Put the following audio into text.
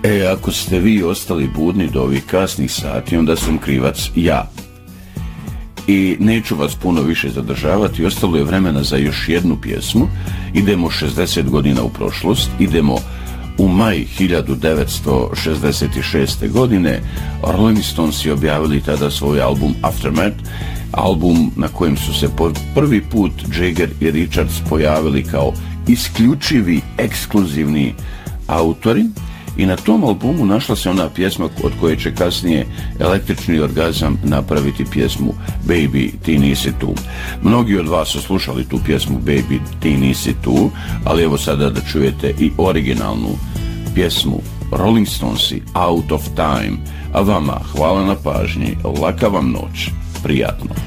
Ako ste vi ostali budni do ovih kasnih sati, onda sam krivac ja. I neću vas puno više zadržavati, ostalo je vremena za još jednu pjesmu. Idemo 60 godina u prošlost, idemo u maj 1966. godine. Rolling Stonesi objavili tada svoj album Aftermath, album na kojem su se po prvi put Jagger i Richards pojavili kao isključivi, ekskluzivni autori. I na tom albumu našla se ona pjesma od koje će kasnije Električni orgazam napraviti pjesmu Baby, ti nisi tu. Mnogi od vas su slušali tu pjesmu Baby, ti nisi tu, ali evo sada da čujete i originalnu pjesmu Rolling Stonesi, Out of Time. A vama hvala na pažnji, laka vam noć, prijatno.